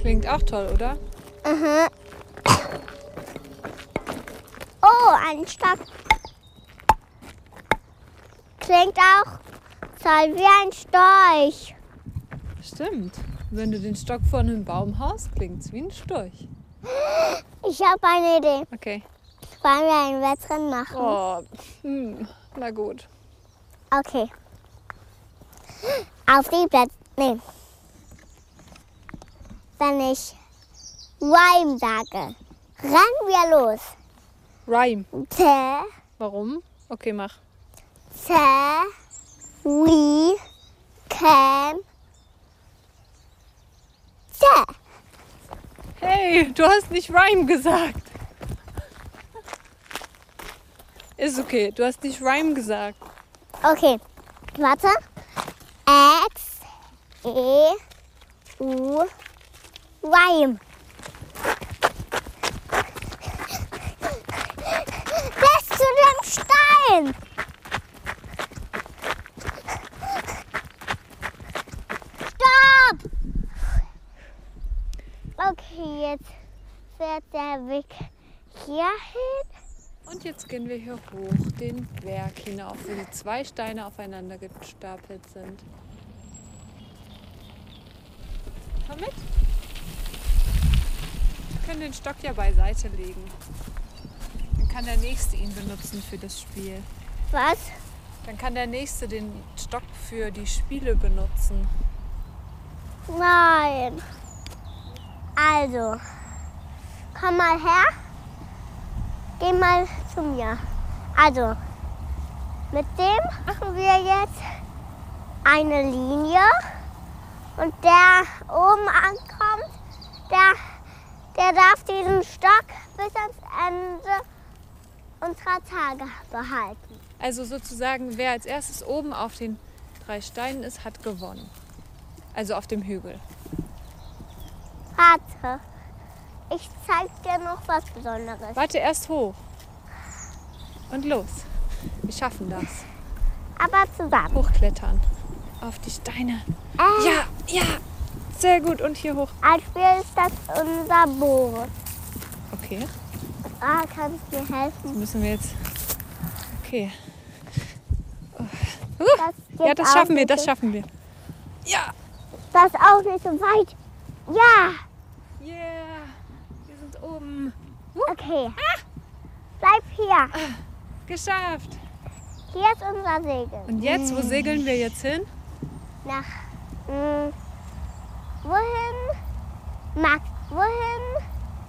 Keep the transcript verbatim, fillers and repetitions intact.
Klingt auch toll, oder? Mhm. Oh, ein Stock. Klingt auch toll wie ein Storch. Stimmt. Wenn du den Stock vor einem Baum haust, klingt's wie ein Storch. Ich habe eine Idee. Okay. Wollen wir ein Wettrennen machen? Oh, hm, na gut. Okay. Auf die Plätze. Nee. Wenn ich Rhyme sage, rennen wir los. Rhyme. Te, Warum? Okay, mach. te, we, can, te. Hey, du hast nicht Rhyme gesagt. Ist okay, du hast nicht Rhyme gesagt. Okay, warte. X, E, U, Rhyme. Bis zu dem Stein. Stopp! Okay, jetzt fährt der Weg hier hin. Und jetzt gehen wir hier hoch den Berg hinauf, wo die zwei Steine aufeinander gestapelt sind. Komm mit. Wir können den Stock ja beiseite legen. Dann kann der Nächste ihn benutzen für das Spiel. Was? Dann kann der Nächste den Stock für die Spiele benutzen. Nein. Also, komm mal her. Geh mal zu mir. Also, mit dem machen wir jetzt eine Linie. Und der oben ankommt, der, der darf diesen Stock bis ans Ende unserer Tage behalten. Also sozusagen, wer als erstes oben auf den drei Steinen ist, hat gewonnen. Also auf dem Hügel. Warte, ich zeig dir noch was Besonderes. Warte, erst hoch. Und los. Wir schaffen das. Aber zusammen. Hochklettern. Auf die Steine. Äh, Ja, ja. Sehr gut. Und hier hoch. Als Spiel ist das unser Boot. Okay. Ah, kannst du mir helfen? Müssen wir jetzt... Okay. Uh. Das geht Ja, das auch schaffen wir, nicht das so- schaffen wir. Ja. Das ist auch nicht so weit. Ja, Yeah. Wir sind oben. okay. Bleib hier. Geschafft. Hier ist unser Segel. Und jetzt, wo segeln wir jetzt hin? Nach. Mh, wohin? Max, wohin